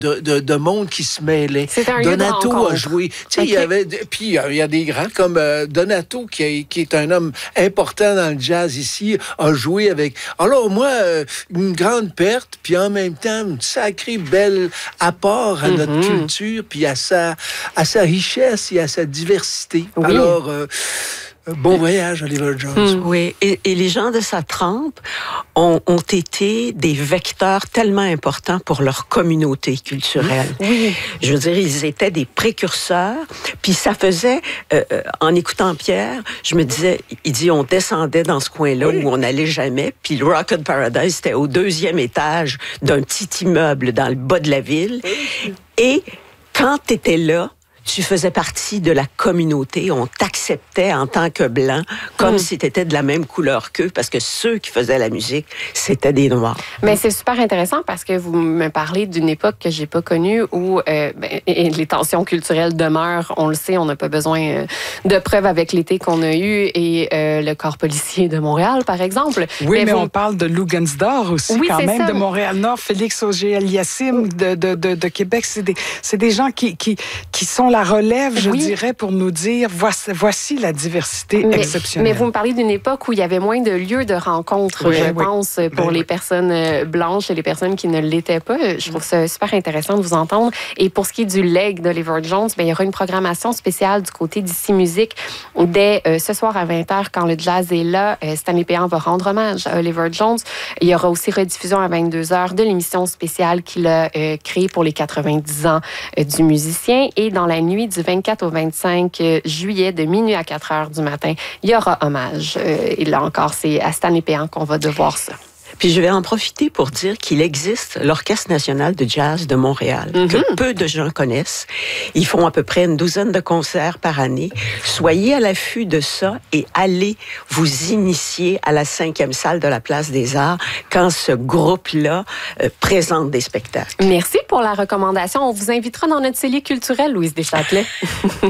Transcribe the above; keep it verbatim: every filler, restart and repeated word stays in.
De, de, de monde qui se mêlait. C'était un Donato lieu de a joué. Tu sais, okay. il y avait, puis il y a des grands comme euh, Donato, qui, a, qui est un homme important dans le jazz ici, a joué avec. Alors moi, euh, une grande perte, puis en même temps, une sacrée belle apport à mm-hmm. notre culture, puis à sa, à sa richesse et à sa diversité. Oui. Alors, euh, bon voyage, Oliver Jones. Mmh, oui, et, et les gens de sa trempe ont, ont été des vecteurs tellement importants pour leur communauté culturelle. Oui. Je veux dire, ils étaient des précurseurs, puis ça faisait, euh, en écoutant Pierre, je me disais, il dit, on descendait dans ce coin-là oui. où on n'allait jamais, puis le Rocket Paradise, c'était au deuxième étage d'un petit immeuble dans le bas de la ville, oui. et quand tu étais là, tu faisais partie de la communauté. On t'acceptait en tant que blanc, comme mmh. si tu étais de la même couleur qu'eux, parce que ceux qui faisaient la musique, c'était des Noirs. Mais c'est super intéressant parce que vous me parlez d'une époque que j'ai pas connue où euh, ben, et les tensions culturelles demeurent. On le sait, on n'a pas besoin euh, de preuves avec l'été qu'on a eu et euh, le corps policier de Montréal, par exemple. Oui, mais, mais vous... on parle de Lou Gansdor aussi, oui, quand même, ça. De Montréal-Nord, Félix Auger-Aliassime de, de, de, de Québec. C'est des, c'est des gens qui, qui, qui sont la relève, je oui. dirais, pour nous dire, voici, voici la diversité mais, exceptionnelle. Mais vous me parlez d'une époque où il y avait moins de lieux de rencontre, oui, je oui. pense, pour ben, les oui. personnes blanches et les personnes qui ne l'étaient pas. Je trouve ça super intéressant de vous entendre. Et pour ce qui est du leg d'Oliver Jones, bien, il y aura une programmation spéciale du côté d'Ici Musique dès euh, ce soir à vingt heures, quand le jazz est là. Euh, Stanley Péan va rendre hommage à Oliver Jones. Il y aura aussi rediffusion à vingt-deux heures de l'émission spéciale qu'il a euh, créée pour les quatre-vingt-dix ans euh, du musicien. Et dans la nuit du vingt-quatre au vingt-cinq juillet, de minuit à quatre heures du matin, il y aura hommage. Euh, et là encore, c'est à Stanley Péan qu'on va devoir ça. Puis je vais en profiter pour dire qu'il existe l'Orchestre national de jazz de Montréal, mm-hmm. que peu de gens connaissent. Ils font à peu près une douzaine de concerts par année. Soyez à l'affût de ça et allez vous initier à la cinquième salle de la Place des Arts quand ce groupe-là euh, présente des spectacles. Merci pour la recommandation. On vous invitera dans notre cellier culturel, Louise Deschâtelet.